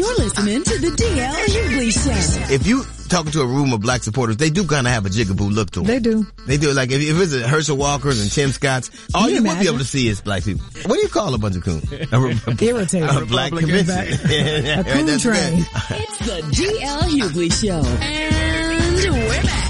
You're listening to the DL Hughley Show. If you talking to a room of black supporters, they do kind of have a jigaboo look to them. They do. They do. Like, if it's a Herschel Walkers and Tim Scotts, all you would be able to see is black people. What do you call a bunch of coons? Irritating. A black convention. A coon train. It's the DL Hughley Show. And we're back.